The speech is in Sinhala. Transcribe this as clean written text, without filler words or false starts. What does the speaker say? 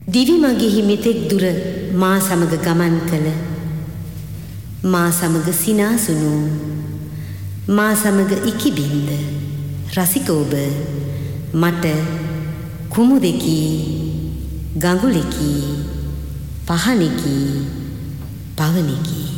දිවි මගෙහි මෙතෙක් දුර මා සමග ගමන් කළ මා සමග සිනාසුණු මා සමග ඉකිබින්ද රසික ඔබ මට කුමුදෙකි ගඟුලෙකි පහනෙකි පවනෙකි